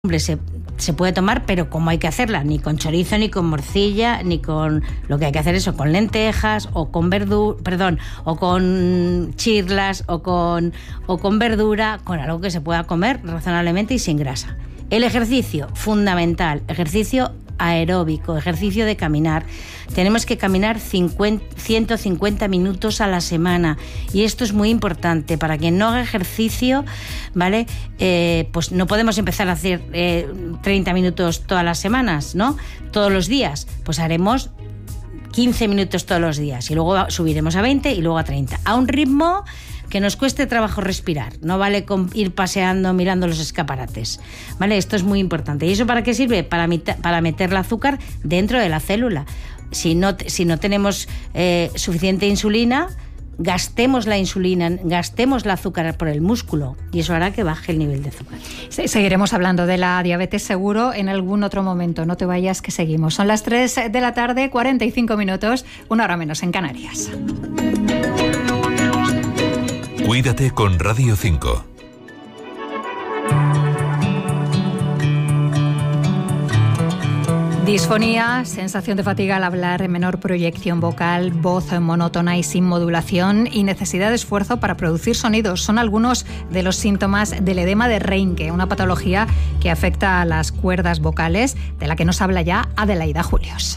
se puede tomar, pero ¿cómo hay que hacerla? Ni con chorizo, ni con morcilla, ni con... Lo que hay que hacer es o con lentejas, o con o con chirlas, o con verdura, con algo que se pueda comer razonablemente y sin grasa. El ejercicio, fundamental, ejercicio aeróbico, ejercicio de caminar. Tenemos que caminar 150 minutos a la semana, y esto es muy importante. Para quien no haga ejercicio, ¿vale? Pues no podemos empezar a hacer 30 minutos todas las semanas, ¿no? Todos los días. Pues haremos 15 minutos todos los días y luego subiremos a 20 y luego a 30. A un ritmo que nos cueste trabajo respirar. No vale con ir paseando mirando los escaparates, ¿vale? Esto es muy importante. ¿Y eso para qué sirve? Para meter el azúcar dentro de la célula. Si no tenemos suficiente insulina, gastemos la insulina, gastemos el azúcar por el músculo, y eso hará que baje el nivel de azúcar. Seguiremos hablando de la diabetes seguro en algún otro momento. No te vayas, que seguimos. Son las 3 de la tarde, 45 minutos, 1 hora menos en Canarias. Cuídate con Radio 5. Disfonía, sensación de fatiga al hablar, menor proyección vocal, voz monótona y sin modulación y necesidad de esfuerzo para producir sonidos son algunos de los síntomas del edema de Reinke, una patología que afecta a las cuerdas vocales, de la que nos habla ya Adelaida Julios.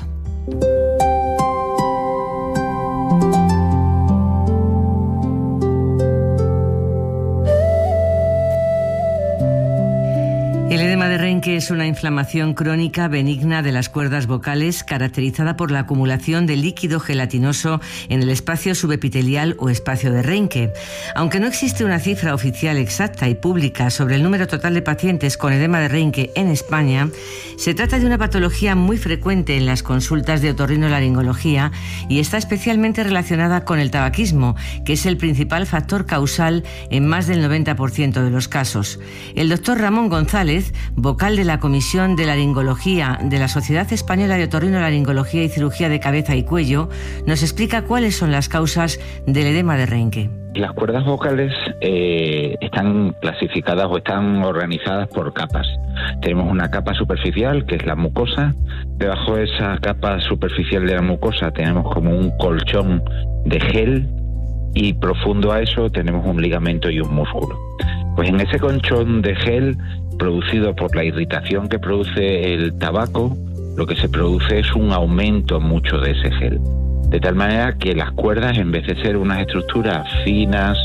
El edema de Reinke es una inflamación crónica benigna de las cuerdas vocales caracterizada por la acumulación de líquido gelatinoso en el espacio subepitelial o espacio de Reinke. Aunque no existe una cifra oficial exacta y pública sobre el número total de pacientes con edema de Reinke en España, se trata de una patología muy frecuente en las consultas de otorrinolaringología y está especialmente relacionada con el tabaquismo, que es el principal factor causal en más del 90% de los casos. El doctor Ramón González, vocal de la Comisión de Laringología de la Sociedad Española de Otorrinolaringología y Cirugía de Cabeza y Cuello, nos explica cuáles son las causas del edema de Reinke. Las cuerdas vocales están clasificadas o están organizadas por capas. Tenemos una capa superficial, que es la mucosa. Debajo de esa capa superficial de la mucosa tenemos como un colchón de gel, y profundo a eso tenemos un ligamento y un músculo. Pues en ese colchón de gel, producido por la irritación que produce el tabaco, lo que se produce es un aumento mucho de ese gel. De tal manera que las cuerdas, en vez de ser unas estructuras finas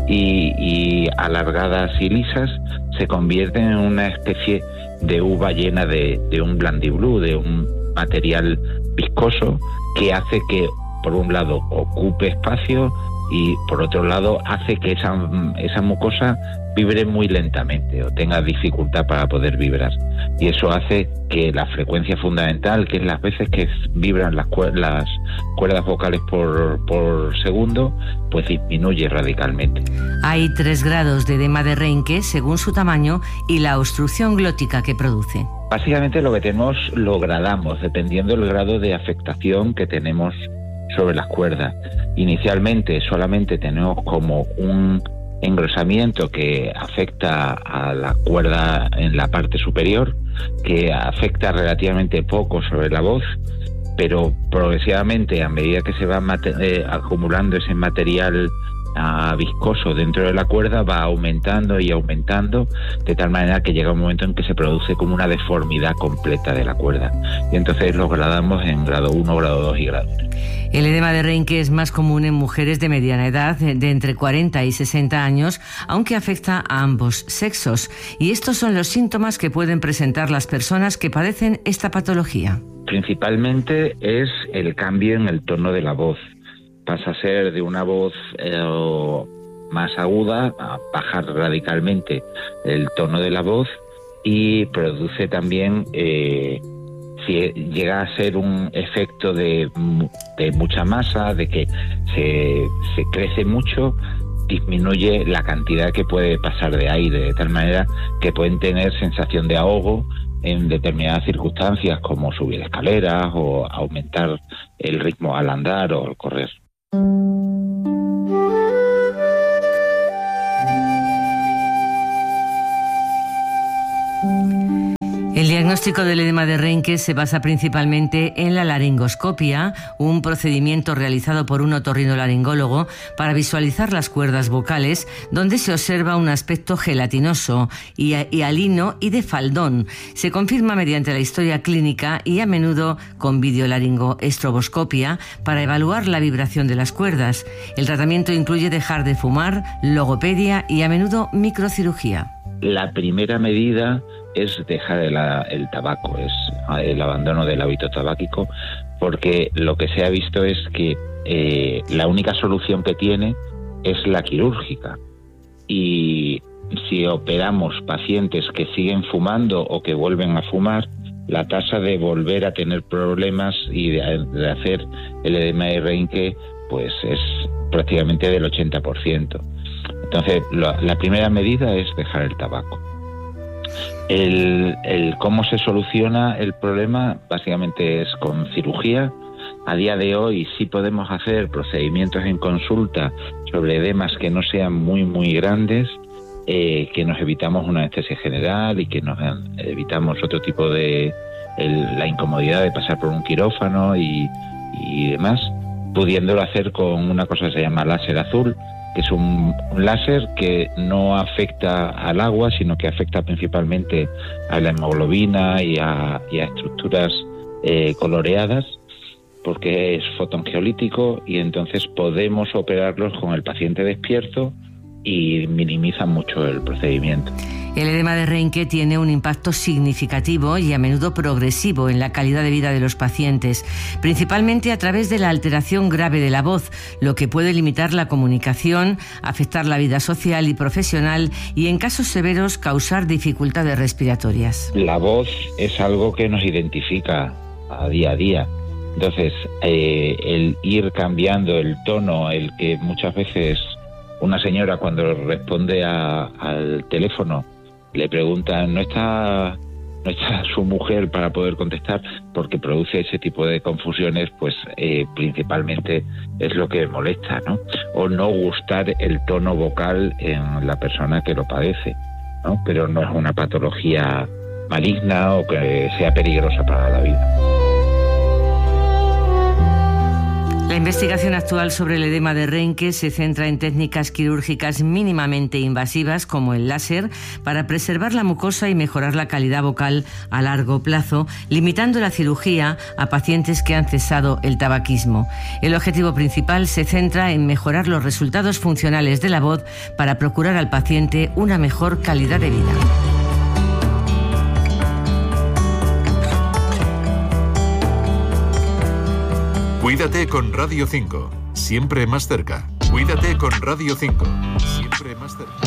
y alargadas y lisas, se convierten en una especie de uva llena de un blandiblú, de un material viscoso que hace que, por un lado, ocupe espacio y, por otro lado, hace que esa mucosa vibre muy lentamente o tenga dificultad para poder vibrar. Y eso hace que la frecuencia fundamental, que es las veces que vibran las cuerdas vocales por segundo, pues disminuye radicalmente. Hay 3 grados de edema de Reinke según su tamaño y la obstrucción glótica que produce. Básicamente lo que tenemos lo gradamos dependiendo del grado de afectación que tenemos sobre las cuerdas. Inicialmente solamente tenemos como un engrosamiento que afecta a la cuerda en la parte superior, que afecta relativamente poco sobre la voz, pero progresivamente, a medida que se va acumulando ese material viscoso dentro de la cuerda, va aumentando y aumentando, de tal manera que llega un momento en que se produce como una deformidad completa de la cuerda, y entonces lo gradamos en grado 1, grado 2 y grado 3. El edema de Reinke es más común en mujeres de mediana edad, de entre 40 y 60 años, aunque afecta a ambos sexos. Y estos son los síntomas que pueden presentar las personas que padecen esta patología. Principalmente es el cambio en el tono de la voz. Pasa a ser de una voz más aguda a bajar radicalmente el tono de la voz, y produce también, si llega a ser un efecto de mucha masa, de que se crece mucho, disminuye la cantidad que puede pasar de aire, de tal manera que pueden tener sensación de ahogo en determinadas circunstancias, como subir escaleras o aumentar el ritmo al andar o al correr. El diagnóstico del edema de Reinke se basa principalmente en la laringoscopia, un procedimiento realizado por un otorrinolaringólogo para visualizar las cuerdas vocales, donde se observa un aspecto gelatinoso, hialino y de faldón. Se confirma mediante la historia clínica y a menudo con videolaringoestroboscopia para evaluar la vibración de las cuerdas. El tratamiento incluye dejar de fumar, logopedia y a menudo microcirugía. La primera medida es dejar el tabaco, es el abandono del hábito tabáquico, porque lo que se ha visto es que la única solución que tiene es la quirúrgica. Y si operamos pacientes que siguen fumando o que vuelven a fumar, la tasa de volver a tener problemas y de hacer el edema de Reinke pues es prácticamente del 80%. Entonces, la primera medida es dejar el tabaco. ¿Cómo se soluciona el problema? Básicamente es con cirugía. A día de hoy sí podemos hacer procedimientos en consulta sobre edemas que no sean muy, muy grandes, que nos evitamos una anestesia general y que nos evitamos otro tipo de... la incomodidad de pasar por un quirófano y demás, pudiéndolo hacer con una cosa que se llama láser azul, que es un láser que no afecta al agua, sino que afecta principalmente a la hemoglobina y a estructuras coloreadas, porque es fotoangiolítico y entonces podemos operarlos con el paciente despierto y minimiza mucho el procedimiento. El edema de Reinke tiene un impacto significativo y a menudo progresivo en la calidad de vida de los pacientes, principalmente a través de la alteración grave de la voz, lo que puede limitar la comunicación, afectar la vida social y profesional y, en casos severos, causar dificultades respiratorias. La voz es algo que nos identifica a día. Entonces, el ir cambiando el tono, el que muchas veces una señora cuando responde al teléfono le preguntan, ¿no está su mujer para poder contestar? Porque produce ese tipo de confusiones, pues principalmente es lo que molesta, ¿no? O no gustar el tono vocal en la persona que lo padece, ¿no? Pero no es una patología maligna o que sea peligrosa para la vida. La investigación actual sobre el edema de Reinke se centra en técnicas quirúrgicas mínimamente invasivas como el láser para preservar la mucosa y mejorar la calidad vocal a largo plazo, limitando la cirugía a pacientes que han cesado el tabaquismo. El objetivo principal se centra en mejorar los resultados funcionales de la voz para procurar al paciente una mejor calidad de vida. Cuídate con Radio 5, siempre más cerca. Cuídate con Radio 5, siempre más cerca.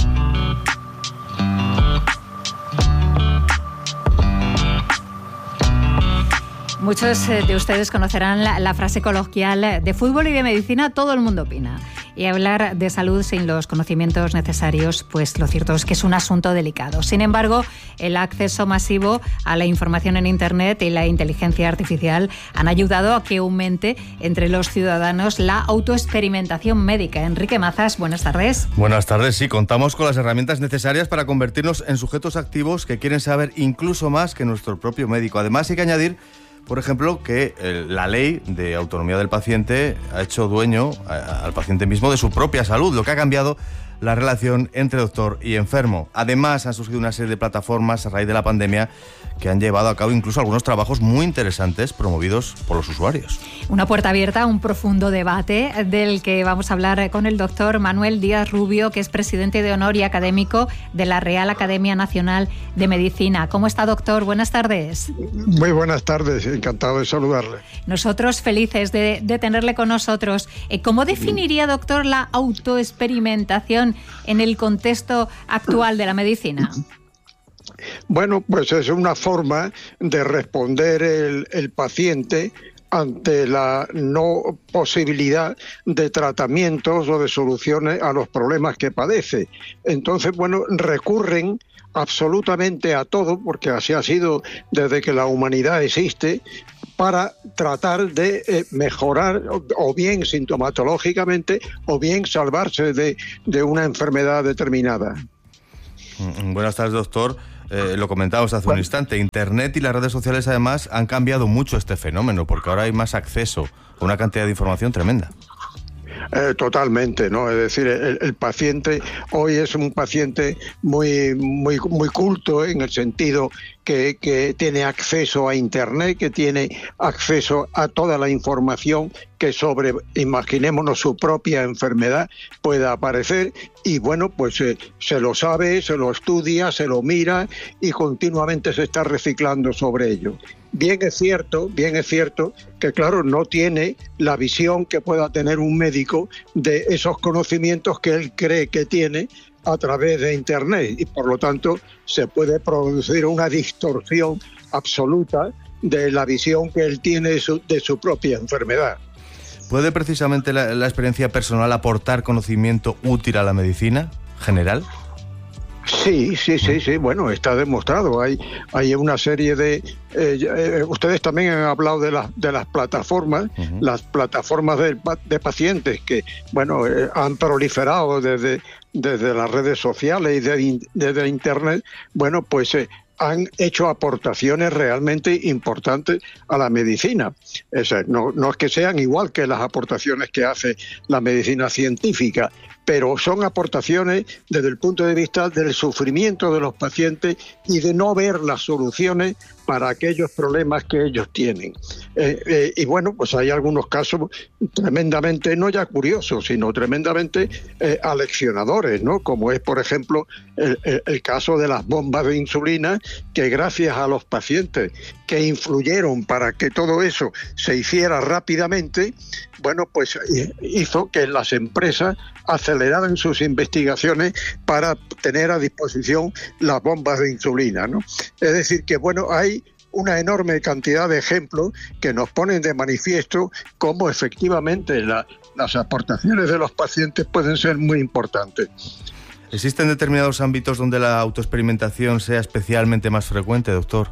Muchos de ustedes conocerán la frase coloquial: de fútbol y de medicina todo el mundo opina. Y hablar de salud sin los conocimientos necesarios, pues lo cierto es que es un asunto delicado. Sin embargo, el acceso masivo a la información en Internet y la inteligencia artificial han ayudado a que aumente entre los ciudadanos la autoexperimentación médica. Enrique Mazas, buenas tardes. Buenas tardes, sí, contamos con las herramientas necesarias para convertirnos en sujetos activos que quieren saber incluso más que nuestro propio médico. Además, hay que añadir, por ejemplo, que la ley de autonomía del paciente ha hecho dueño al paciente mismo de su propia salud, lo que ha cambiado la relación entre doctor y enfermo. Además, han surgido una serie de plataformas a raíz de la pandemia que han llevado a cabo incluso algunos trabajos muy interesantes promovidos por los usuarios. Una puerta abierta a un profundo debate del que vamos a hablar con el doctor Manuel Díaz Rubio, que es presidente de honor y académico de la Real Academia Nacional de Medicina. ¿Cómo está, doctor? Buenas tardes. Muy buenas tardes, encantado de saludarle. Nosotros felices de tenerle con nosotros. ¿Cómo definiría, doctor, la autoexperimentación en el contexto actual de la medicina? Bueno, pues es una forma de responder el paciente ante la no posibilidad de tratamientos o de soluciones a los problemas que padece. Entonces, bueno, recurren absolutamente a todo, porque así ha sido desde que la humanidad existe, para tratar de mejorar o bien sintomatológicamente o bien salvarse de una enfermedad determinada. Buenas tardes, doctor. Lo comentábamos hace un instante, Internet y las redes sociales además han cambiado mucho este fenómeno, porque ahora hay más acceso a una cantidad de información tremenda. Totalmente, ¿no? Es decir, el paciente hoy es un paciente muy culto, en el sentido que tiene acceso a Internet, que tiene acceso a toda la información que sobre, imaginémonos, su propia enfermedad pueda aparecer, y bueno, pues se lo sabe, se lo estudia, se lo mira y continuamente se está reciclando sobre ello. Bien es cierto que, claro, no tiene la visión que pueda tener un médico de esos conocimientos que él cree que tiene a través de Internet, y por lo tanto se puede producir una distorsión absoluta de la visión que él tiene de su propia enfermedad. ¿Puede precisamente la experiencia personal aportar conocimiento útil a la medicina general? Sí, bueno, está demostrado. Hay una serie de... ustedes también han hablado de las plataformas, las plataformas de pacientes que, bueno, han proliferado desde las redes sociales y desde Internet. Bueno, pues han hecho aportaciones realmente importantes a la medicina. No es que sean igual que las aportaciones que hace la medicina científica, pero son aportaciones desde el punto de vista del sufrimiento de los pacientes y de no ver las soluciones para aquellos problemas que ellos tienen. Y bueno, pues hay algunos casos tremendamente, no ya curiosos, sino tremendamente aleccionadores, ¿no? Como es, por ejemplo, el caso de las bombas de insulina, que gracias a los pacientes que influyeron para que todo eso se hiciera rápidamente, bueno, pues hizo que las empresas aceleraran sus investigaciones para tener a disposición las bombas de insulina, ¿no? Es decir, que bueno, hay una enorme cantidad de ejemplos que nos ponen de manifiesto cómo efectivamente las aportaciones de los pacientes pueden ser muy importantes. ¿Existen determinados ámbitos donde la autoexperimentación sea especialmente más frecuente, doctor?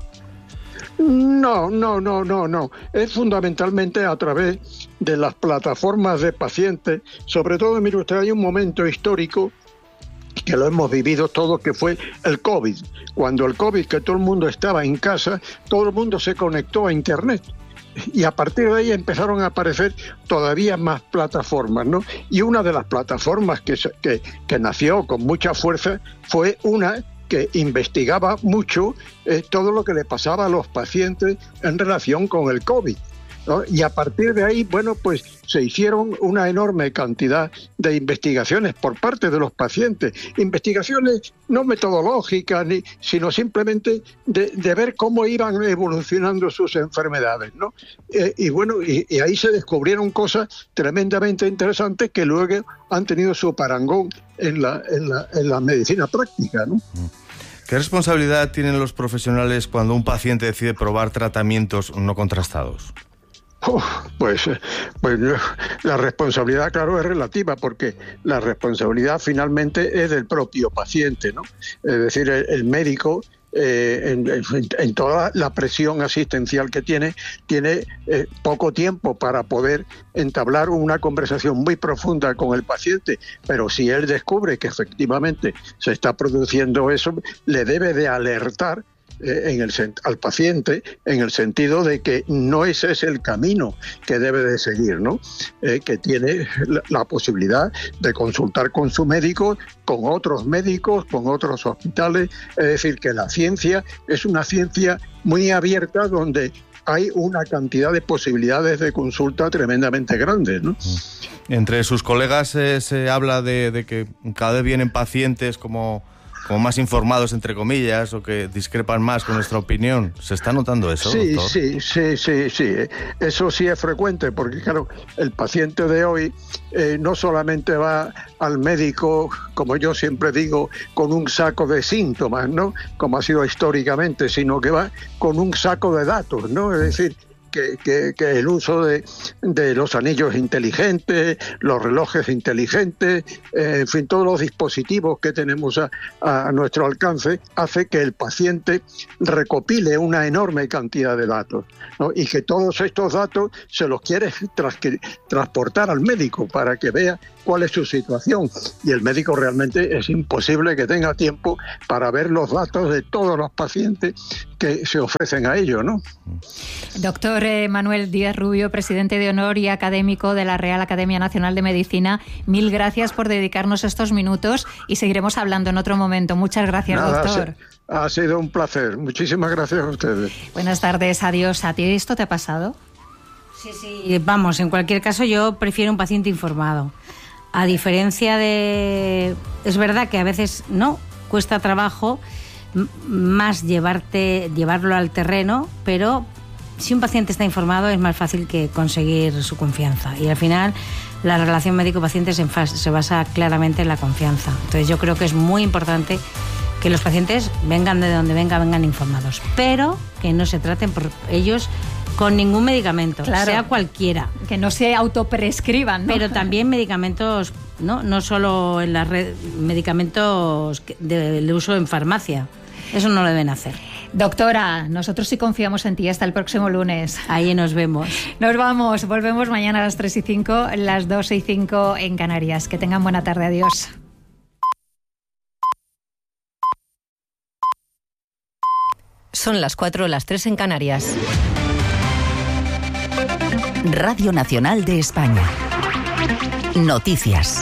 No. Es fundamentalmente a través de las plataformas de pacientes. Sobre todo, mire usted, hay un momento histórico que lo hemos vivido todos, que fue el COVID. Cuando el COVID, que todo el mundo estaba en casa, todo el mundo se conectó a Internet. Y a partir de ahí empezaron a aparecer todavía más plataformas, ¿no? Y una de las plataformas que nació con mucha fuerza fue una que investigaba mucho todo lo que le pasaba a los pacientes en relación con el COVID, ¿no? Y a partir de ahí, bueno, pues se hicieron una enorme cantidad de investigaciones por parte de los pacientes, investigaciones no metodológicas, sino simplemente de ver cómo iban evolucionando sus enfermedades, ¿no? Y bueno, y ahí se descubrieron cosas tremendamente interesantes que luego han tenido su parangón en la medicina práctica, ¿no? ¿Qué responsabilidad tienen los profesionales cuando un paciente decide probar tratamientos no contrastados? Pues la responsabilidad, claro, es relativa, porque la responsabilidad finalmente es del propio paciente, ¿no? Es decir, el médico, en toda la presión asistencial que tiene poco tiempo para poder entablar una conversación muy profunda con el paciente, pero si él descubre que efectivamente se está produciendo eso, le debe de alertar al paciente, en el sentido de que no ese es el camino que debe de seguir, ¿no? Que tiene la posibilidad de consultar con su médico, con otros médicos, con otros hospitales. Es decir, que la ciencia es una ciencia muy abierta, donde hay una cantidad de posibilidades de consulta tremendamente grandes, ¿no? Entre sus colegas se habla de que cada vez vienen pacientes como más informados, entre comillas, o que discrepan más con nuestra opinión. ¿Se está notando eso, doctor? Sí. Eso sí es frecuente, porque claro, el paciente de hoy no solamente va al médico, como yo siempre digo, con un saco de síntomas, ¿no? Como ha sido históricamente, sino que va con un saco de datos, ¿no? Es decir, que el uso de los anillos inteligentes, los relojes inteligentes, en fin, todos los dispositivos que tenemos a nuestro alcance, hace que el paciente recopile una enorme cantidad de datos, ¿no? Y que todos estos datos se los quiere transportar al médico para que vea cuál es su situación, y el médico realmente es imposible que tenga tiempo para ver los datos de todos los pacientes que se ofrecen a ello, ¿no? Doctor Manuel Díaz Rubio, presidente de honor y académico de la Real Academia Nacional de Medicina, mil gracias por dedicarnos estos minutos y seguiremos hablando en otro momento. Muchas gracias, doctor. Ha sido un placer. Muchísimas gracias a ustedes. Buenas tardes, adiós. ¿A ti esto te ha pasado? Sí, vamos, en cualquier caso yo prefiero un paciente informado. A diferencia de... Es verdad que a veces no, cuesta trabajo más llevarlo al terreno, pero si un paciente está informado es más fácil que conseguir su confianza. Y al final la relación médico-paciente se basa claramente en la confianza. Entonces yo creo que es muy importante que los pacientes vengan de donde vengan informados, pero que no se traten por ellos con ningún medicamento, claro, sea cualquiera. Que no se autoprescriban, ¿no? Pero también medicamentos, no solo en la red, medicamentos de uso en farmacia. Eso no lo deben hacer. Doctora, nosotros sí confiamos en ti. Hasta el próximo lunes. Ahí nos vemos. Nos vamos. Volvemos mañana a las 3:05, las 2:05 en Canarias. Que tengan buena tarde. Adiós. Son las 4, las 3 en Canarias. Radio Nacional de España. Noticias.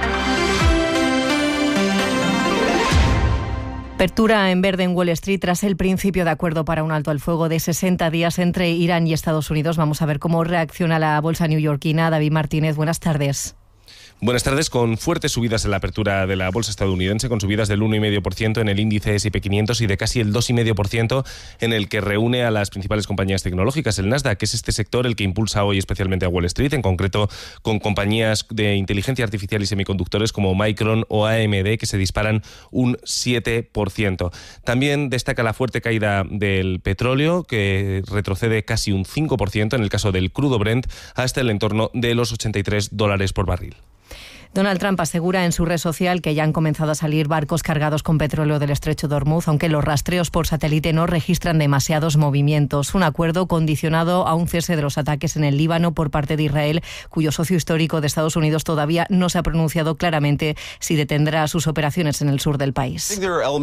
Apertura en verde en Wall Street tras el principio de acuerdo para un alto al fuego de 60 días entre Irán y Estados Unidos. Vamos a ver cómo reacciona la bolsa neoyorquina. David Martínez, buenas tardes. Buenas tardes, con fuertes subidas en la apertura de la bolsa estadounidense, con subidas del 1,5% en el índice S&P 500 y de casi el 2,5% en el que reúne a las principales compañías tecnológicas, el Nasdaq, que es este sector el que impulsa hoy especialmente a Wall Street, en concreto con compañías de inteligencia artificial y semiconductores como Micron o AMD, que se disparan un 7%. También destaca la fuerte caída del petróleo, que retrocede casi un 5% en el caso del crudo Brent, hasta el entorno de los $83 por barril. Donald Trump asegura en su red social que ya han comenzado a salir barcos cargados con petróleo del estrecho de Hormuz, aunque los rastreos por satélite no registran demasiados movimientos. Un acuerdo condicionado a un cese de los ataques en el Líbano por parte de Israel, cuyo socio histórico de Estados Unidos todavía no se ha pronunciado claramente si detendrá sus operaciones en el sur del país.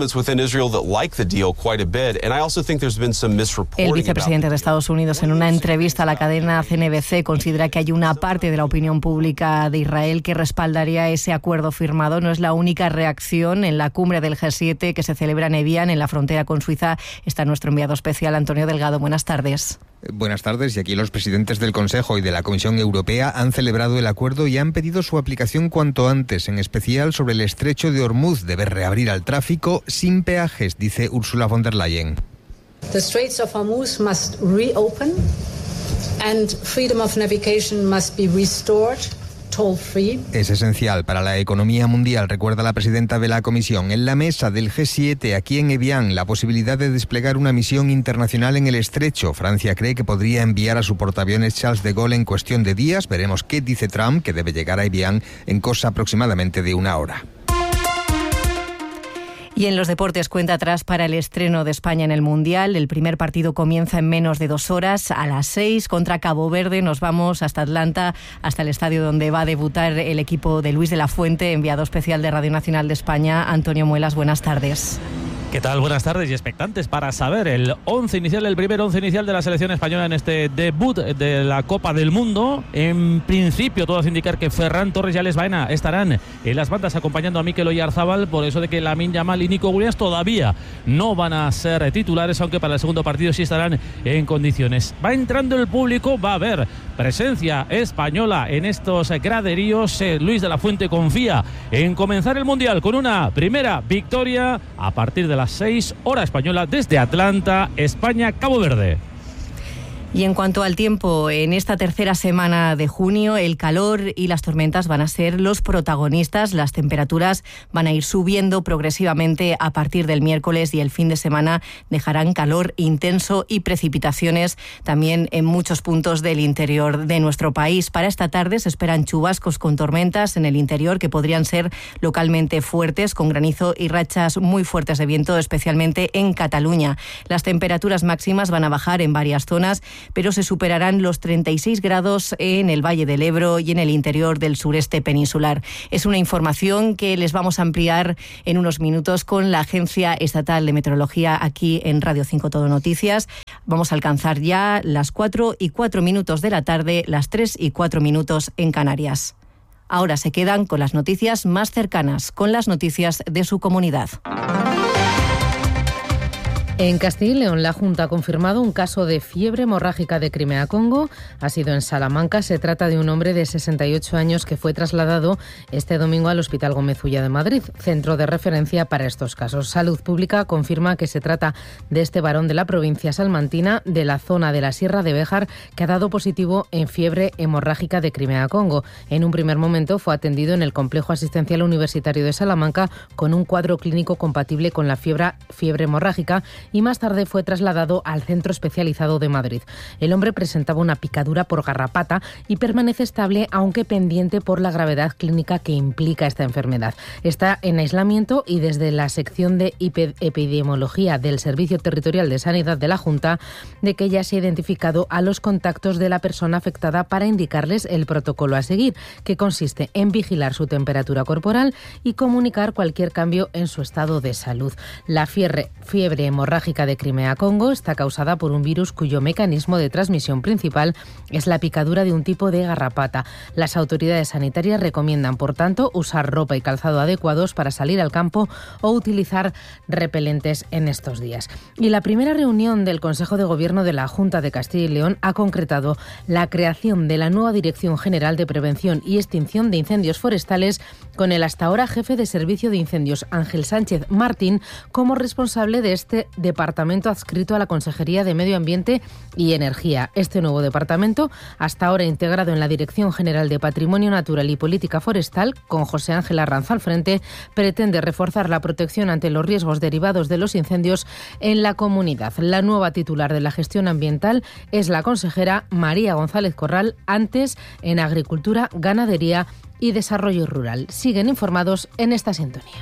El vicepresidente de Estados Unidos, en una entrevista a la cadena CNBC, considera que hay una parte de la opinión pública de Israel que respaldaría ese acuerdo firmado. No es la única reacción. En la cumbre del G7 que se celebra en Evian, en la frontera con Suiza, está nuestro enviado especial Antonio Delgado. Buenas tardes. Buenas tardes. Y aquí los presidentes del Consejo y de la Comisión Europea han celebrado el acuerdo y han pedido su aplicación cuanto antes, en especial sobre el estrecho de Hormuz. Debe reabrir al tráfico sin peajes, dice Ursula von der Leyen. The Straits of Hormuz must reopen and freedom of navigation must be restored. Es esencial para la economía mundial, recuerda la presidenta de la Comisión. En la mesa del G7, aquí en Evian, la posibilidad de desplegar una misión internacional en el estrecho. Francia cree que podría enviar a su portaaviones Charles de Gaulle en cuestión de días. Veremos qué dice Trump, que debe llegar a Evian en cosa aproximadamente de una hora. Y en los deportes, cuenta atrás para el estreno de España en el Mundial. El primer partido comienza en menos de 2 horas, a las 6 contra Cabo Verde. Nos vamos hasta Atlanta, hasta el estadio donde va a debutar el equipo de Luis de la Fuente, enviado especial de Radio Nacional de España. Antonio Muelas, buenas tardes. ¿Qué tal? Buenas tardes y expectantes para saber el primer 11 inicial de la selección española en este debut de la Copa del Mundo. En principio, todo hace indicar que Ferran Torres y Alex Baena estarán en las bandas acompañando a Mikel Oyarzabal, por eso de que Lamine Yamal y Nico Williams todavía no van a ser titulares, aunque para el segundo partido sí estarán en condiciones. Va entrando el público, va a haber presencia española en estos graderíos. Luis de la Fuente confía en comenzar el Mundial con una primera victoria a partir de las 6 hora española desde Atlanta, España, Cabo Verde. Y en cuanto al tiempo, en esta tercera semana de junio, el calor y las tormentas van a ser los protagonistas. Las temperaturas van a ir subiendo progresivamente a partir del miércoles y el fin de semana dejarán calor intenso y precipitaciones también en muchos puntos del interior de nuestro país. Para esta tarde se esperan chubascos con tormentas en el interior que podrían ser localmente fuertes, con granizo y rachas muy fuertes de viento, especialmente en Cataluña. Las temperaturas máximas van a bajar en varias zonas, pero se superarán los 36 grados en el Valle del Ebro y en el interior del sureste peninsular. Es una información que les vamos a ampliar en unos minutos con la Agencia Estatal de Meteorología aquí en Radio 5 Todo Noticias. Vamos a alcanzar ya las 4:04 de la tarde, las 3:04 en Canarias. Ahora se quedan con las noticias más cercanas, con las noticias de su comunidad. En Castilla y León, la Junta ha confirmado un caso de fiebre hemorrágica de Crimea-Congo. Ha sido en Salamanca. Se trata de un hombre de 68 años que fue trasladado este domingo al Hospital Gómez Ulla de Madrid, centro de referencia para estos casos. Salud Pública confirma que se trata de este varón de la provincia salmantina, de la zona de la Sierra de Béjar, que ha dado positivo en fiebre hemorrágica de Crimea-Congo. En un primer momento fue atendido en el Complejo Asistencial Universitario de Salamanca con un cuadro clínico compatible con la fiebre hemorrágica, y más tarde fue trasladado al Centro Especializado de Madrid. El hombre presentaba una picadura por garrapata y permanece estable, aunque pendiente por la gravedad clínica que implica esta enfermedad. Está en aislamiento y desde la sección de epidemiología del Servicio Territorial de Sanidad de la Junta, de que ya se ha identificado a los contactos de la persona afectada para indicarles el protocolo a seguir, que consiste en vigilar su temperatura corporal y comunicar cualquier cambio en su estado de salud. La fiebre hemorrágica de Crimea-Congo está causada por un virus cuyo mecanismo de transmisión principal es la picadura de un tipo de garrapata. Las autoridades sanitarias recomiendan, por tanto, usar ropa y calzado adecuados para salir al campo o utilizar repelentes en estos días. Y la primera reunión del Consejo de Gobierno de la Junta de Castilla y León ha concretado la creación de la nueva Dirección General de Prevención y Extinción de Incendios Forestales, con el hasta ahora jefe de Servicio de Incendios, Ángel Sánchez Martín, como responsable de este departamento adscrito a la Consejería de Medio Ambiente y Energía. Este nuevo departamento, hasta ahora integrado en la Dirección General de Patrimonio Natural y Política Forestal, con José Ángel Arranza al frente, pretende reforzar la protección ante los riesgos derivados de los incendios en la comunidad. La nueva titular de la gestión ambiental es la consejera María González Corral, antes en Agricultura, Ganadería y Desarrollo Rural. Siguen informados en esta sintonía.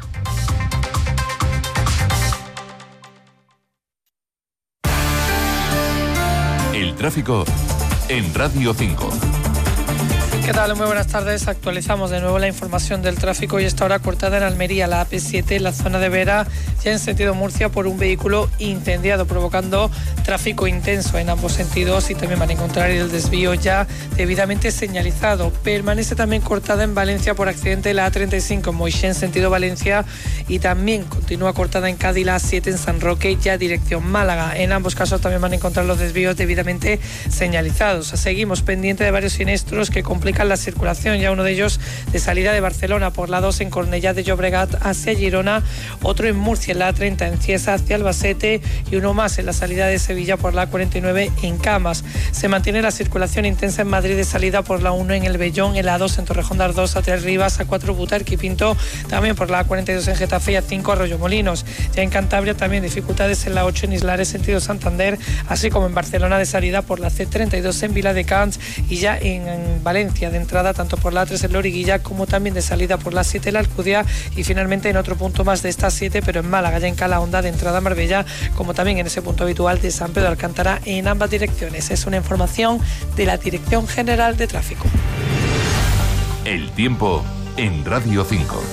El tráfico en Radio 5. ¿Qué tal? Muy buenas tardes. Actualizamos de nuevo la información del tráfico y esta hora cortada en Almería, la AP7, en la zona de Vera, ya en sentido Murcia, por un vehículo incendiado, provocando tráfico intenso en ambos sentidos, y también van a encontrar el desvío ya debidamente señalizado. Permanece también cortada en Valencia por accidente la A35 en Moixent, en sentido Valencia, y también continúa cortada en Cádiz la A7 en San Roque, ya dirección Málaga. En ambos casos también van a encontrar los desvíos debidamente señalizados. Seguimos pendiente de varios siniestros que complican la circulación, ya uno de ellos de salida de Barcelona por la 2 en Cornellá de Llobregat hacia Girona, otro en Murcia en la A30 en Cieza hacia Albacete y uno más en la salida de Sevilla por la A49 en Camas. Se mantiene la circulación intensa en Madrid de salida por la 1 en El Vellón, en la 2 en Torrejón de Ardoz a 3 Rivas, a 4 Butarque y Pinto, también por la A42 en Getafe y a 5 Arroyomolinos. Ya en Cantabria también dificultades en la 8 en Islares sentido Santander, así como en Barcelona de salida por la C32 en Viladecans, y ya en Valencia de entrada tanto por la A3 en Loriguilla como también de salida por la 7 en la Alcudia, y finalmente en otro punto más de esta 7 pero en Málaga, ya en Calahonda de entrada a Marbella, como también en ese punto habitual de San Pedro Alcántara en ambas direcciones. Es una información de la Dirección General de Tráfico. El tiempo en Radio 5.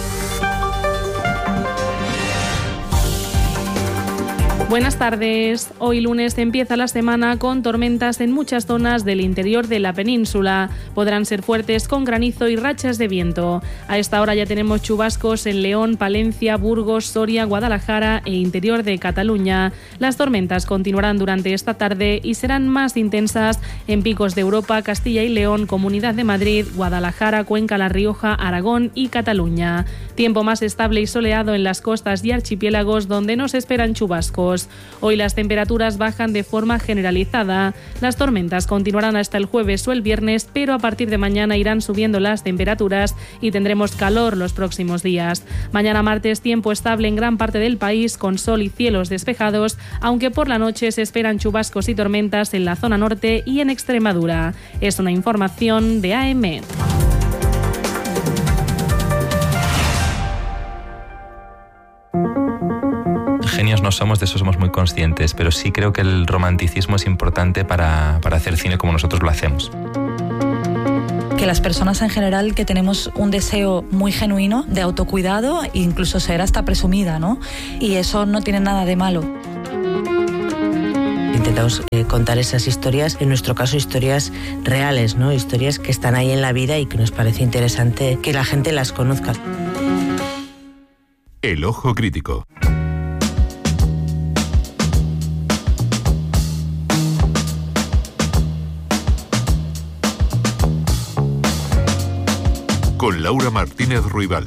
Buenas tardes. Hoy lunes empieza la semana con tormentas en muchas zonas del interior de la península. Podrán ser fuertes con granizo y rachas de viento. A esta hora ya tenemos chubascos en León, Palencia, Burgos, Soria, Guadalajara e interior de Cataluña. Las tormentas continuarán durante esta tarde y serán más intensas en picos de Europa, Castilla y León, Comunidad de Madrid, Guadalajara, Cuenca, La Rioja, Aragón y Cataluña. Tiempo más estable y soleado en las costas y archipiélagos donde no se esperan chubascos. grados. Hoy las temperaturas bajan de forma generalizada. Las tormentas continuarán hasta el jueves o el viernes, pero a partir de mañana irán subiendo las temperaturas y tendremos calor los próximos días. Mañana martes, tiempo estable en gran parte del país, con sol y cielos despejados, aunque por la noche se esperan chubascos y tormentas en la zona norte y en Extremadura. Es una información de AM. Genios no somos, de eso somos muy conscientes, pero sí creo que el romanticismo es importante para hacer cine como nosotros lo hacemos. Que las personas en general que tenemos un deseo muy genuino de autocuidado e incluso ser hasta presumida, ¿no? Y eso no tiene nada de malo. Intentamos contar esas historias, en nuestro caso historias reales, ¿no? Historias que están ahí en la vida y que nos parece interesante que la gente las conozca. El ojo crítico. Con Laura Martínez Ruibal.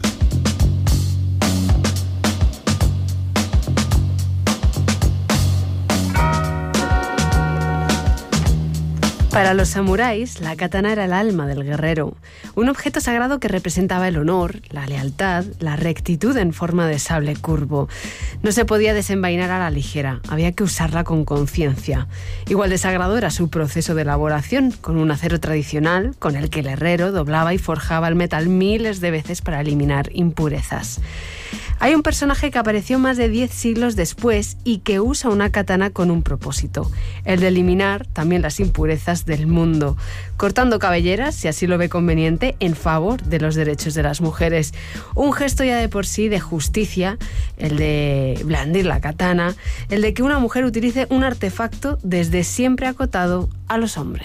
Para los samuráis, la katana era el alma del guerrero, un objeto sagrado que representaba el honor, la lealtad, la rectitud en forma de sable curvo. No se podía desenvainar a la ligera, había que usarla con conciencia. Igual de sagrado era su proceso de elaboración, con un acero tradicional con el que el herrero doblaba y forjaba el metal miles de veces para eliminar impurezas. Hay un personaje que apareció más de 10 siglos después y que usa una katana con un propósito, el de eliminar también las impurezas del mundo, cortando cabelleras, si así lo ve conveniente, en favor de los derechos de las mujeres. Un gesto ya de por sí de justicia, el de blandir la katana, el de que una mujer utilice un artefacto desde siempre acotado a los hombres.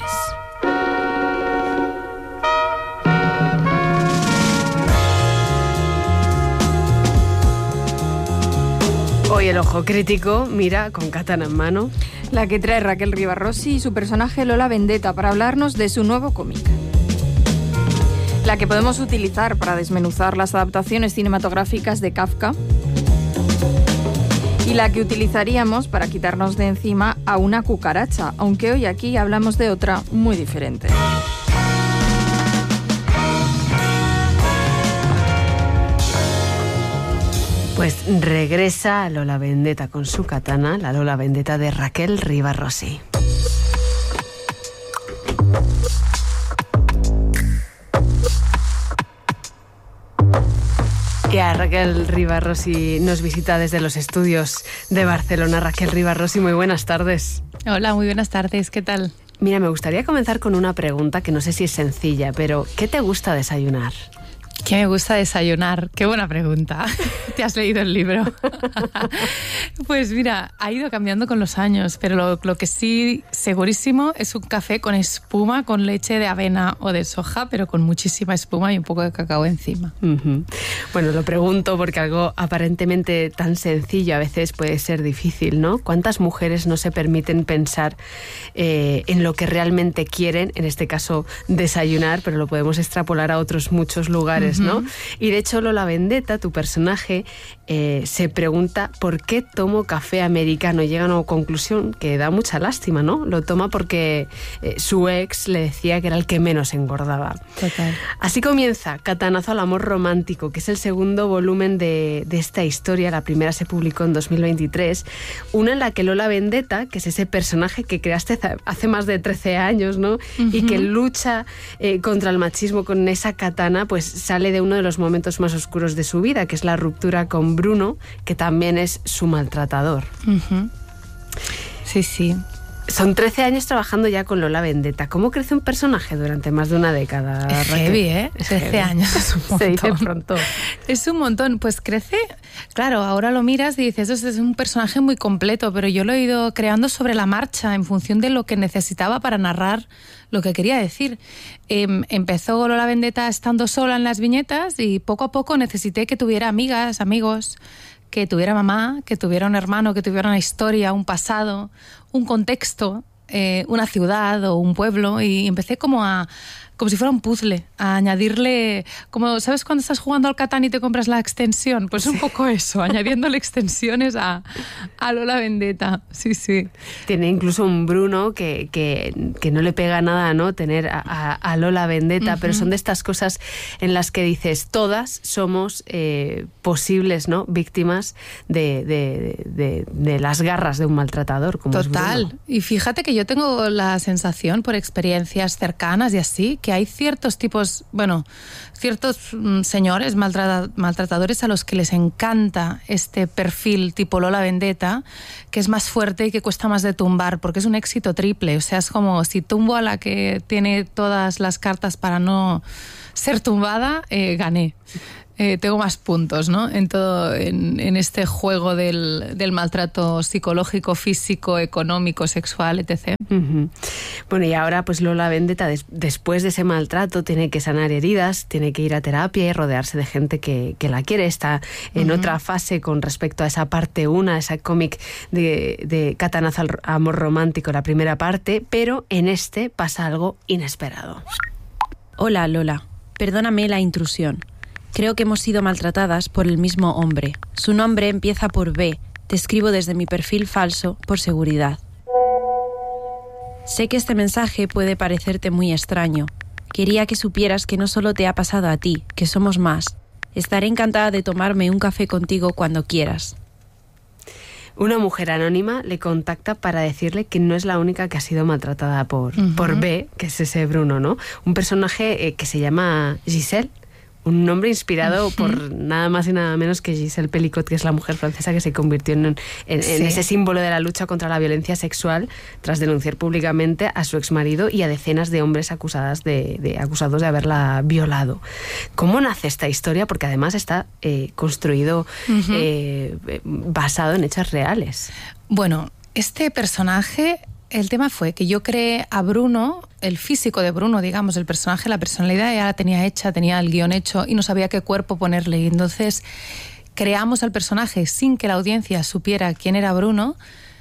Hoy el ojo crítico mira con katana en mano. La que trae Raquel Rivarrossi y su personaje Lola Vendetta para hablarnos de su nuevo cómic. La que podemos utilizar para desmenuzar las adaptaciones cinematográficas de Kafka. Y la que utilizaríamos para quitarnos de encima a una cucaracha, aunque hoy aquí hablamos de otra muy diferente. Pues regresa Lola Vendetta con su katana, la Lola Vendetta de Raquel Rivarrossi. Y a Raquel Rivarrossi nos visita desde los estudios de Barcelona. Raquel Rivarrossi, muy buenas tardes. Hola, muy buenas tardes, ¿qué tal? Mira, me gustaría comenzar con una pregunta que no sé si es sencilla, pero ¿qué te gusta desayunar? ¿Qué me gusta desayunar? Qué buena pregunta. ¿Te has leído el libro? Pues mira, ha ido cambiando con los años, pero lo que sí, segurísimo, es un café con espuma, con leche de avena o de soja, pero con muchísima espuma y un poco de cacao encima. Uh-huh. Bueno, lo pregunto porque algo aparentemente tan sencillo a veces puede ser difícil, ¿no? ¿Cuántas mujeres no se permiten pensar en lo que realmente quieren, en este caso desayunar, pero lo podemos extrapolar a otros muchos lugares, ¿no? Y de hecho Lola Vendetta, tu personaje, se pregunta ¿por qué tomo café americano? Y llega a una conclusión que da mucha lástima, ¿no? Lo toma porque su ex le decía que era el que menos engordaba. Total. Así comienza Katanazo al amor romántico, que es el segundo volumen de esta historia. La primera se publicó en 2023, una en la que Lola Vendetta, que es ese personaje que creaste hace más de 13 años, ¿no? Y que lucha contra el machismo con esa katana, pues sale de uno de los momentos más oscuros de su vida, que es la ruptura con Bruno, que también es su maltratador. Sí, sí. Son 13 años trabajando ya con Lola Vendetta. ¿Cómo crece un personaje durante más de una década? Es heavy, ¿eh? 13 años es un montón. Se dice pronto. Es un montón. Pues crece, claro, ahora lo miras y dices, eso es un personaje muy completo, pero yo lo he ido creando sobre la marcha en función de lo que necesitaba para narrar lo que quería decir. Empezó Lola Vendetta estando sola en las viñetas y poco a poco necesité que tuviera amigas, amigos, que tuviera mamá, que tuviera un hermano, que tuviera una historia, un pasado, un contexto, una ciudad o un pueblo, y empecé como a como si fuera un puzzle, a añadirle, como ¿sabes cuando estás jugando al Catán y te compras la extensión? Pues un poco eso, añadiéndole extensiones a Lola Vendetta. Sí, sí. Tiene incluso un Bruno que no le pega nada, ¿no? Tener a Lola Vendetta, pero son de estas cosas en las que dices, todas somos posibles, ¿no? Víctimas de las garras de un maltratador. Como total. Y fíjate que yo tengo la sensación, por experiencias cercanas y así, que hay ciertos tipos, ciertos señores maltratadores a los que les encanta este perfil tipo Lola Vendetta, que es más fuerte y que cuesta más de tumbar, porque es un éxito triple. O sea, es como si tumbo a la que tiene todas las cartas para no ser tumbada, gané. Tengo más puntos, ¿no? En este juego del maltrato psicológico, físico, económico, sexual, etc. Bueno, y ahora pues Lola Vendetta, después de ese maltrato, tiene que sanar heridas, tiene que ir a terapia y rodearse de gente que la quiere. Está en otra fase con respecto a esa parte 1, esa cómic de Catanazo al amor romántico, la primera parte, pero en este pasa algo inesperado. Hola, Lola. Perdóname la intrusión. Creo que hemos sido maltratadas por el mismo hombre. Su nombre empieza por B. Te escribo desde mi perfil falso por seguridad. Sé que este mensaje puede parecerte muy extraño. Quería que supieras que no solo te ha pasado a ti, que somos más. Estaré encantada de tomarme un café contigo cuando quieras. Una mujer anónima le contacta para decirle que no es la única que ha sido maltratada por B, que es ese Bruno, ¿no? Un personaje que se llama Giselle. Un nombre inspirado por nada más y nada menos que Giselle Pelicot, que es la mujer francesa que se convirtió en ese símbolo de la lucha contra la violencia sexual tras denunciar públicamente a su exmarido y a decenas de hombres acusados de haberla violado. ¿Cómo nace esta historia? Porque además está construido basado en hechos reales. Bueno, este personaje... El tema fue que yo creé a Bruno, el físico de Bruno, digamos, el personaje, la personalidad, ya la tenía hecha, tenía el guión hecho y no sabía qué cuerpo ponerle. Y entonces creamos al personaje sin que la audiencia supiera quién era Bruno,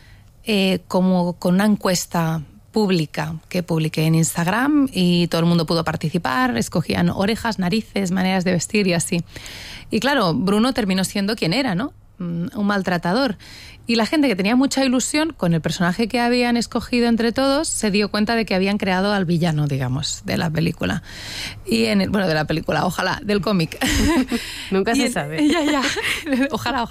como con una encuesta pública que publiqué en Instagram y todo el mundo pudo participar, escogían orejas, narices, maneras de vestir y así. Y claro, Bruno terminó siendo quien era, ¿no? Un maltratador. Y la gente que tenía mucha ilusión con el personaje que habían escogido entre todos se dio cuenta de que habían creado al villano, digamos, de la película. Y de la película, ojalá, del cómic. Nunca se sabe. Ya. Ojalá.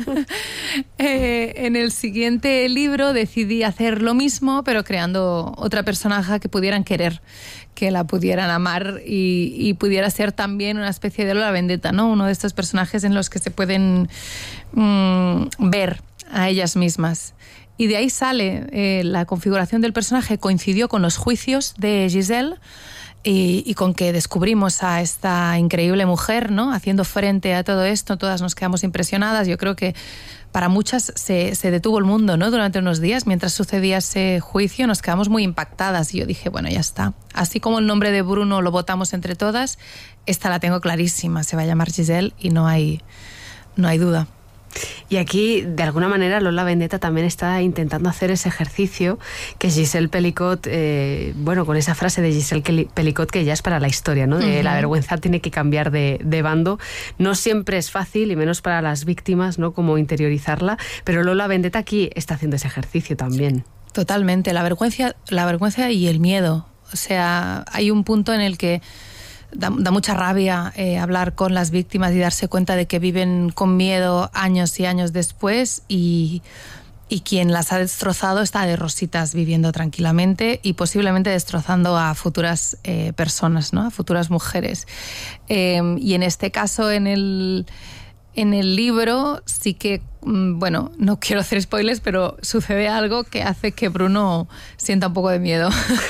En el siguiente libro decidí hacer lo mismo, pero creando otra personaje que pudieran querer, que la pudieran amar y pudiera ser también una especie de Lola Vendetta, ¿no? Uno de estos personajes en los que se pueden ver a ellas mismas. Y de ahí sale la configuración del personaje, coincidió con los juicios de Giselle y con que descubrimos a esta increíble mujer, ¿no? Haciendo frente a todo esto, todas nos quedamos impresionadas. Yo creo que para muchas se detuvo el mundo, ¿no? Durante unos días, mientras sucedía ese juicio, nos quedamos muy impactadas y yo dije, bueno, ya está. Así como el nombre de Bruno lo votamos entre todas, esta la tengo clarísima, se va a llamar Giselle y no hay duda. Y aquí, de alguna manera, Lola Vendetta también está intentando hacer ese ejercicio que Giselle Pelicot, con esa frase de Giselle Pelicot que ya es para la historia, ¿no? De la vergüenza tiene que cambiar de bando. No siempre es fácil, y menos para las víctimas, ¿no? Como interiorizarla, pero Lola Vendetta aquí está haciendo ese ejercicio también. Totalmente, la vergüenza y el miedo. O sea, hay un punto en el que da mucha rabia hablar con las víctimas y darse cuenta de que viven con miedo años y años después y quien las ha destrozado está de rositas viviendo tranquilamente y posiblemente destrozando a futuras personas, ¿no? A futuras mujeres. Y en este caso, en el libro sí que, no quiero hacer spoilers, pero sucede algo que hace que Bruno sienta un poco de miedo.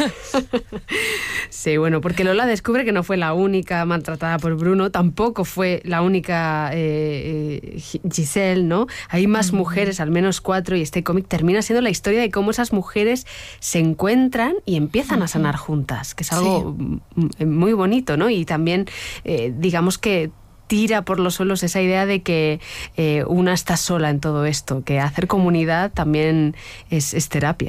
Sí, porque Lola descubre que no fue la única maltratada por Bruno, tampoco fue la única Giselle, ¿no? Hay más mujeres, al menos 4, y este cómic termina siendo la historia de cómo esas mujeres se encuentran y empiezan a sanar juntas, que es algo muy bonito, ¿no? Y también, digamos que tira por los suelos esa idea de que una está sola en todo esto, que hacer comunidad también es terapia.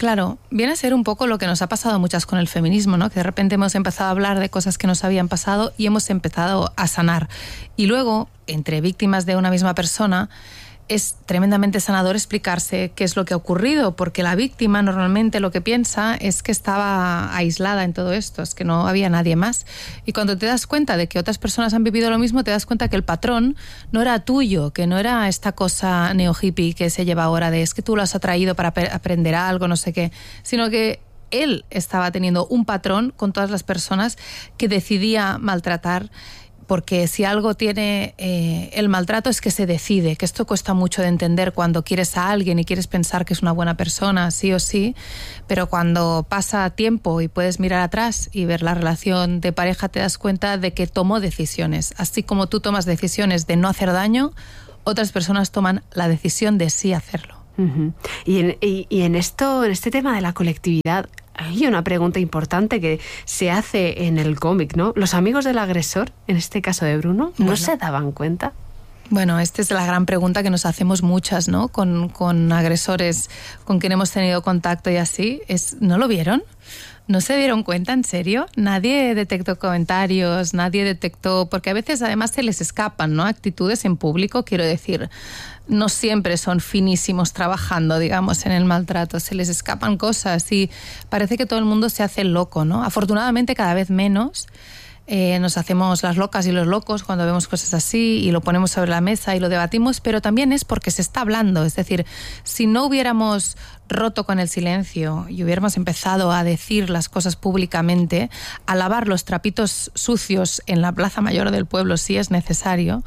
Claro, viene a ser un poco lo que nos ha pasado a muchas con el feminismo, ¿no? Que de repente hemos empezado a hablar de cosas que nos habían pasado y hemos empezado a sanar. Y luego, entre víctimas de una misma persona, es tremendamente sanador explicarse qué es lo que ha ocurrido, porque la víctima normalmente lo que piensa es que estaba aislada en todo esto, es que no había nadie más. Y cuando te das cuenta de que otras personas han vivido lo mismo, te das cuenta que el patrón no era tuyo, que no era esta cosa neo-hippie que se lleva ahora de es que tú lo has atraído para aprender algo, no sé qué, sino que él estaba teniendo un patrón con todas las personas que decidía maltratar. Porque si algo tiene el maltrato es que se decide, que esto cuesta mucho de entender cuando quieres a alguien y quieres pensar que es una buena persona, sí o sí, pero cuando pasa tiempo y puedes mirar atrás y ver la relación de pareja, te das cuenta de que tomó decisiones. Así como tú tomas decisiones de no hacer daño, otras personas toman la decisión de sí hacerlo. Uh-huh. Y en este tema de la colectividad, hay una pregunta importante que se hace en el cómic, ¿no? ¿Los amigos del agresor, en este caso de Bruno, no se daban cuenta? Bueno, esta es la gran pregunta que nos hacemos muchas, ¿no? Con agresores con quien hemos tenido contacto y así. ¿No lo vieron? ¿No se dieron cuenta, en serio? Nadie detectó comentarios, nadie detectó... Porque a veces además se les escapan, ¿no? Actitudes en público, quiero decir... No siempre son finísimos trabajando, digamos, en el maltrato. Se les escapan cosas y parece que todo el mundo se hace loco, ¿no? Afortunadamente cada vez menos. Nos hacemos las locas y los locos cuando vemos cosas así y lo ponemos sobre la mesa y lo debatimos, pero también es porque se está hablando. Es decir, si no hubiéramos roto con el silencio y hubiéramos empezado a decir las cosas públicamente, a lavar los trapitos sucios en la plaza mayor del pueblo si es necesario,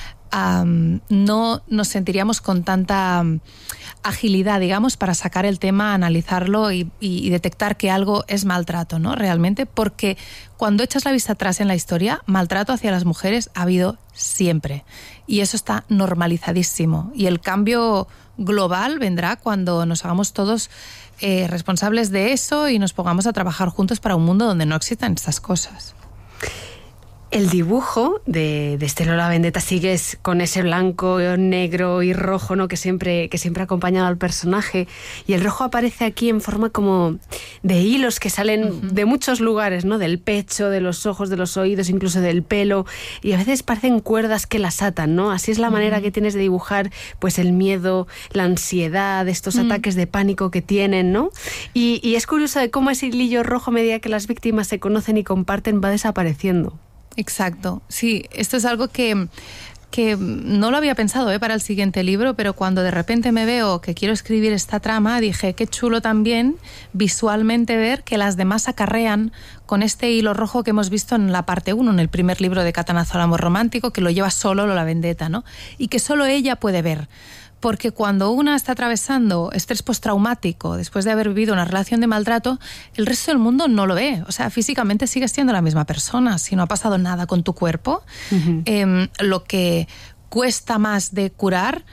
no nos sentiríamos con tanta agilidad, digamos, para sacar el tema, analizarlo y detectar que algo es maltrato, ¿no? Realmente, porque cuando echas la vista atrás en la historia, maltrato hacia las mujeres ha habido siempre. Y eso está normalizadísimo. Y el cambio global vendrá cuando nos hagamos todos responsables de eso y nos pongamos a trabajar juntos para un mundo donde no existan estas cosas. El dibujo de Lola Vendetta sigues con ese blanco, negro y rojo, ¿no? que siempre ha acompañado al personaje, y el rojo aparece aquí en forma como de hilos que salen de muchos lugares, ¿no? Del pecho, de los ojos, de los oídos, incluso del pelo, y a veces parecen cuerdas que las atan, ¿no? Así es la manera que tienes de dibujar pues el miedo, la ansiedad, estos ataques de pánico que tienen, ¿no? Y es curioso de cómo ese hilillo rojo, a medida que las víctimas se conocen y comparten, va desapareciendo. Exacto, sí, esto es algo que no lo había pensado para el siguiente libro, pero cuando de repente me veo que quiero escribir esta trama, dije, qué chulo también visualmente ver que las demás acarrean con este hilo rojo que hemos visto en la parte 1, en el primer libro de Catanazo al amor romántico, que lo lleva solo Lola Vendetta, ¿no? Y que solo ella puede ver. Porque cuando una está atravesando estrés postraumático después de haber vivido una relación de maltrato, el resto del mundo no lo ve. O sea, físicamente sigues siendo la misma persona. Si no ha pasado nada con tu cuerpo, lo que cuesta más de curar,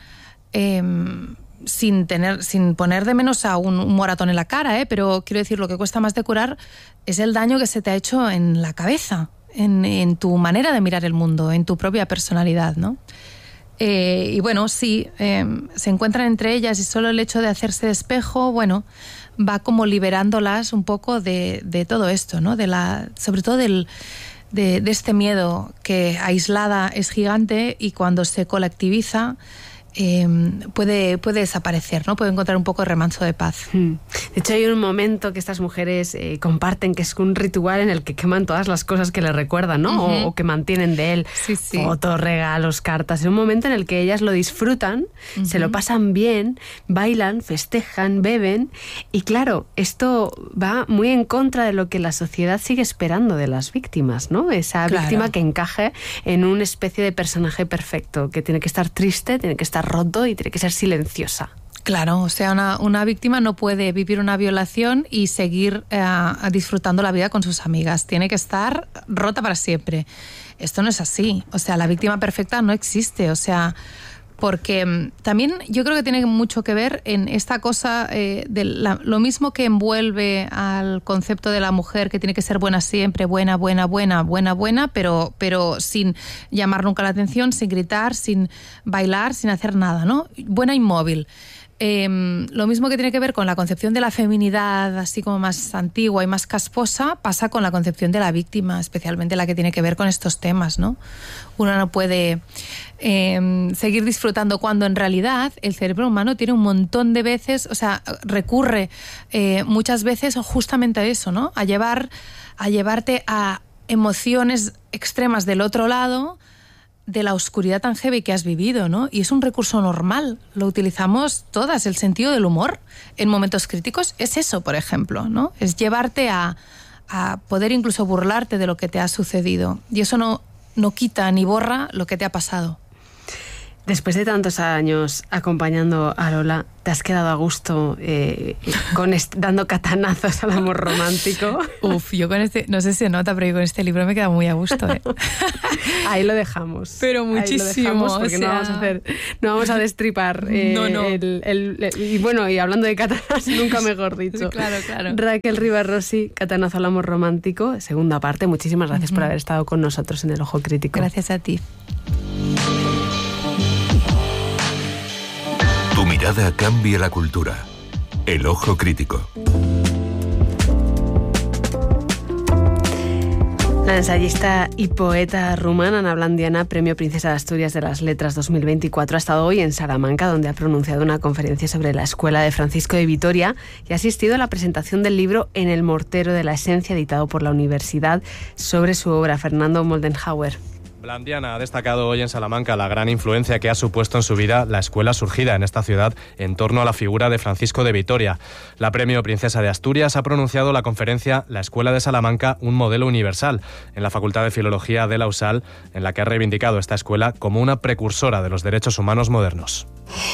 sin poner de menos a un moratón en la cara, pero quiero decir, lo que cuesta más de curar es el daño que se te ha hecho en la cabeza, en tu manera de mirar el mundo, en tu propia personalidad, ¿no? Y bueno, sí, se encuentran entre ellas y solo el hecho de hacerse de espejo, bueno, va como liberándolas un poco de todo esto, ¿no? Sobre todo de este miedo que aislada es gigante y cuando se colectiviza puede desaparecer, ¿no? Puede encontrar un poco de remanso de paz. De hecho, hay un momento que estas mujeres comparten, que es un ritual en el que queman todas las cosas que le recuerdan, ¿no? O que mantienen de él. Sí, sí. Fotos, regalos, cartas. Es un momento en el que ellas lo disfrutan, se lo pasan bien, bailan, festejan, beben. Y claro, esto va muy en contra de lo que la sociedad sigue esperando de las víctimas, ¿no? Esa víctima que encaje en una especie de personaje perfecto, que tiene que estar triste, tiene que estar roto y tiene que ser silenciosa. Claro, o sea, una víctima no puede vivir una violación y seguir disfrutando la vida con sus amigas. Tiene que estar rota para siempre. Esto no es así. O sea, la víctima perfecta no existe. O sea, porque también yo creo que tiene mucho que ver en esta cosa lo mismo que envuelve al concepto de la mujer, que tiene que ser buena siempre, buena, pero sin llamar nunca la atención, sin gritar, sin bailar, sin hacer nada, ¿no? Buena inmóvil. lo mismo que tiene que ver con la concepción de la feminidad así como más antigua y más casposa, pasa con la concepción de la víctima, especialmente la que tiene que ver con estos temas, ¿no? Uno no puede seguir disfrutando cuando en realidad el cerebro humano tiene un montón de veces, o sea, recurre muchas veces justamente a eso, ¿no? A llevarte a emociones extremas del otro lado de la oscuridad tan heavy que has vivido, ¿no? Y es un recurso normal, lo utilizamos todas. El sentido del humor en momentos críticos es eso, por ejemplo, ¿no? Es llevarte a poder incluso burlarte de lo que te ha sucedido. Y eso no quita ni borra lo que te ha pasado. Después de tantos años acompañando a Lola, ¿te has quedado a gusto dando catanazos al amor romántico? Uf, yo con no sé si se nota, pero yo con este libro me he quedado muy a gusto. Ahí lo dejamos. Pero muchísimo. Porque no vamos a destripar. No. Y hablando de catanazos, nunca mejor dicho. Claro. Raquel Rivarossi, Catanazo al amor romántico, segunda parte. Muchísimas gracias por haber estado con nosotros en El Ojo Crítico. Gracias a ti. Tu mirada cambia la cultura. El Ojo Crítico. La ensayista y poeta rumana Ana Blandiana, Premio Princesa de Asturias de las Letras 2024, ha estado hoy en Salamanca, donde ha pronunciado una conferencia sobre la Escuela de Francisco de Vitoria y ha asistido a la presentación del libro En el mortero de la esencia, editado por la universidad, sobre su obra. Fernando Moldenhauer. Blandiana ha destacado hoy en Salamanca la gran influencia que ha supuesto en su vida la escuela surgida en esta ciudad en torno a la figura de Francisco de Vitoria. La Premio Princesa de Asturias ha pronunciado la conferencia La Escuela de Salamanca, un modelo universal, en la Facultad de Filología de la USAL, en la que ha reivindicado esta escuela como una precursora de los derechos humanos modernos.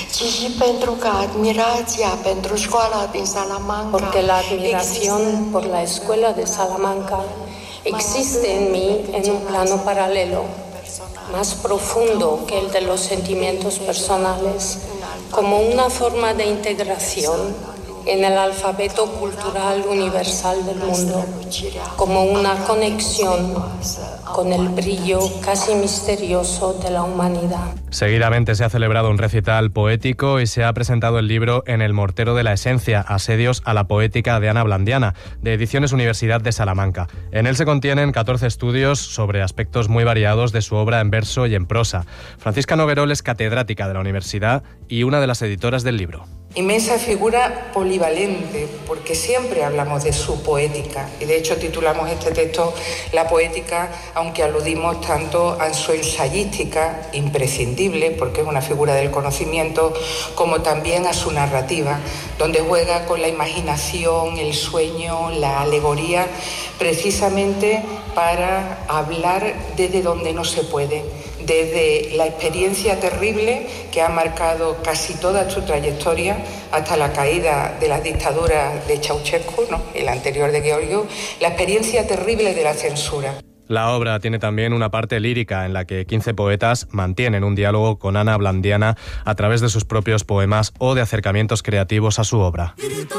Porque la admiración por la Escuela de Salamanca existe en mí en un plano paralelo, más profundo que el de los sentimientos personales, como una forma de integración en el alfabeto cultural universal del mundo, como una conexión con el brillo casi misterioso de la humanidad. Seguidamente se ha celebrado un recital poético y se ha presentado el libro En el mortero de la esencia, asedios a la poética de Ana Blandiana, de Ediciones Universidad de Salamanca. En él se contienen 14 estudios sobre aspectos muy variados de su obra en verso y en prosa. Francisca Noguerol es catedrática de la universidad y una de las editoras del libro. Inmensa figura polivalente, porque siempre hablamos de su poética, y de hecho titulamos este texto La poética, aunque aludimos tanto a su ensayística, imprescindible, porque es una figura del conocimiento, como también a su narrativa, donde juega con la imaginación, el sueño, la alegoría, precisamente para hablar desde donde no se puede, desde la experiencia terrible que ha marcado casi toda su trayectoria hasta la caída de las dictaduras de Ceausescu, ¿no?, el anterior de Georgiou, la experiencia terrible de la censura. La obra tiene también una parte lírica en la que 15 poetas mantienen un diálogo con Ana Blandiana a través de sus propios poemas o de acercamientos creativos a su obra.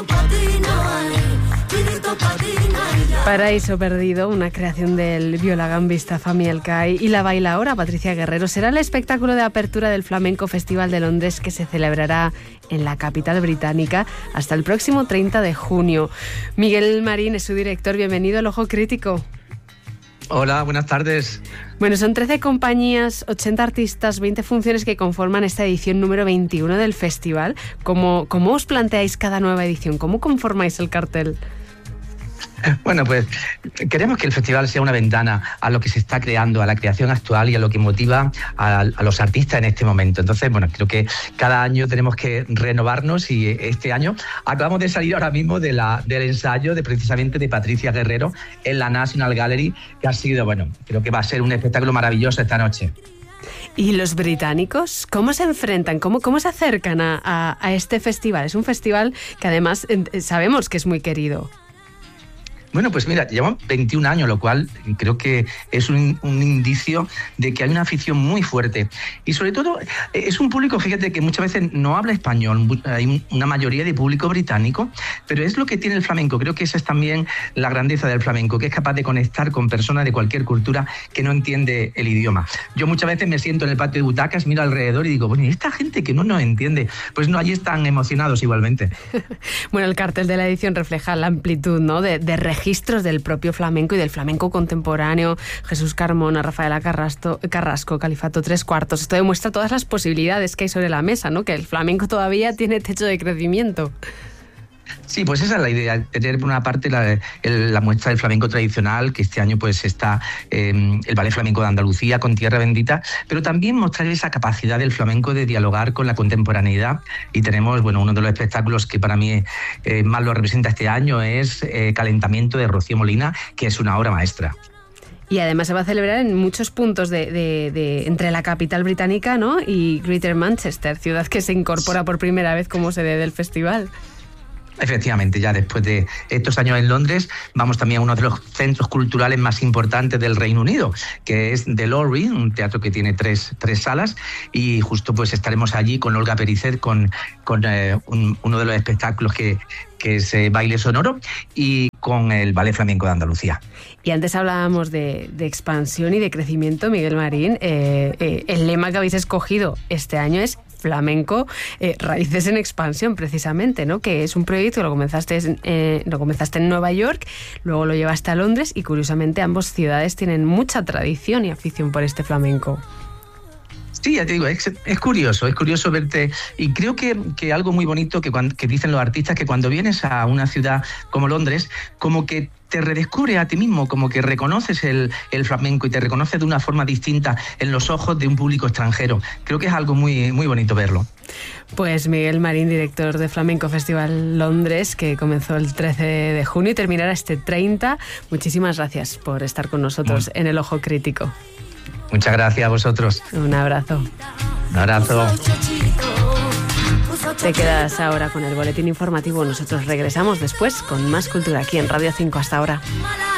Paraíso Perdido, una creación del violagambista Fami Elcay y la bailaora Patricia Guerrero, será el espectáculo de apertura del Flamenco Festival de Londres, que se celebrará en la capital británica hasta el próximo 30 de junio. Miguel Marín es su director. Bienvenido al Ojo Crítico. Hola, buenas tardes. Bueno, son 13 compañías, 80 artistas, 20 funciones que conforman esta edición número 21 del festival. ¿Cómo os planteáis cada nueva edición? ¿Cómo conformáis el cartel? Bueno, pues queremos que el festival sea una ventana a lo que se está creando, a la creación actual y a lo que motiva a los artistas en este momento. Entonces, bueno, creo que cada año tenemos que renovarnos y este año acabamos de salir ahora mismo del ensayo precisamente de Patricia Guerrero en la National Gallery, que ha sido, bueno, creo que va a ser un espectáculo maravilloso esta noche. ¿Y los británicos cómo se enfrentan? ¿Cómo se acercan a este festival? Es un festival que además sabemos que es muy querido. Bueno, pues mira, llevamos 21 años, lo cual creo que es un indicio de que hay una afición muy fuerte. Y sobre todo, es un público, fíjate, que muchas veces no habla español. Hay una mayoría de público británico, pero es lo que tiene el flamenco. Creo que esa es también la grandeza del flamenco, que es capaz de conectar con personas de cualquier cultura que no entiende el idioma. Yo muchas veces me siento en el patio de butacas, miro alrededor y digo, bueno, ¿y esta gente que no nos entiende? Pues no, allí están emocionados igualmente. Bueno, el cartel de la edición refleja la amplitud, ¿no?, de registros del propio flamenco y del flamenco contemporáneo. Jesús Carmona, Rafaela Carrasco, Califato 3/4. Esto demuestra todas las posibilidades que hay sobre la mesa, ¿no?, que el flamenco todavía tiene techo de crecimiento. Sí, pues esa es la idea, tener por una parte la muestra del flamenco tradicional, que este año pues está el Ballet Flamenco de Andalucía con Tierra Bendita, pero también mostrar esa capacidad del flamenco de dialogar con la contemporaneidad. Y tenemos, bueno, uno de los espectáculos que para mí más lo representa este año es Calentamiento de Rocío Molina, que es una obra maestra. Y además se va a celebrar en muchos puntos entre la capital británica, ¿no?, y Greater Manchester, ciudad que se incorpora por primera vez como sede del festival. Efectivamente, ya después de estos años en Londres, vamos también a uno de los centros culturales más importantes del Reino Unido, que es The Lorry, un teatro que tiene tres salas, y justo pues estaremos allí con Olga Pericet, con uno de los espectáculos que es Baile Sonoro, y con el Ballet Flamenco de Andalucía. Y antes hablábamos de expansión y de crecimiento, Miguel Marín. El lema que habéis escogido este año es flamenco, raíces en expansión, precisamente, ¿no?, que es un proyecto que lo comenzaste en Nueva York, luego lo llevaste a Londres y curiosamente ambas ciudades tienen mucha tradición y afición por este flamenco. Sí, ya te digo, es curioso verte, y creo que algo muy bonito que dicen los artistas, que cuando vienes a una ciudad como Londres, como que te redescubre a ti mismo, como que reconoces el flamenco y te reconoces de una forma distinta en los ojos de un público extranjero. Creo que es algo muy, muy bonito verlo. Pues Miguel Marín, director de Flamenco Festival Londres, que comenzó el 13 de junio y terminará este 30. Muchísimas gracias por estar con nosotros en El Ojo Crítico. Muchas gracias a vosotros. Un abrazo. Un abrazo. Te quedas ahora con el boletín informativo. Nosotros regresamos después con más cultura aquí en Radio 5. Hasta ahora.